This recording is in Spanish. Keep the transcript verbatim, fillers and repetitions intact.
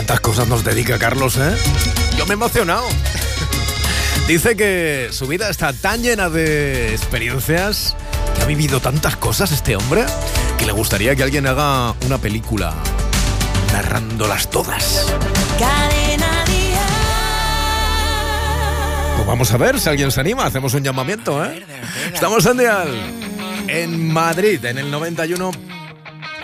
¿Cuántas cosas nos dedica Carlos, eh? Yo me he emocionado. Dice que su vida está tan llena de experiencias, que ha vivido tantas cosas este hombre, que le gustaría que alguien haga una película narrándolas todas. Cadena Dial. Pues vamos a ver si alguien se anima. Hacemos un llamamiento, ¿eh? Estamos en Dial, en Madrid, en el noventa y uno